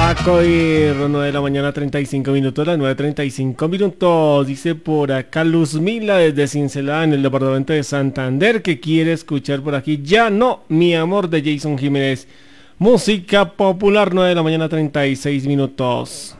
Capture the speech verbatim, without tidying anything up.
Sacoir, nueve de la mañana, treinta y cinco minutos, las nueve treinta y cinco minutos. Dice por acá Luzmila desde Cincelada en el departamento de Santander que quiere escuchar por aquí Ya no, mi amor de Jason Jiménez. Música popular, nueve de la mañana, treinta y seis minutos.